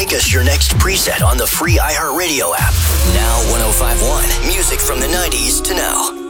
Make us your next preset on the free iHeartRadio app. Now 105.1. Music from the 90s to now.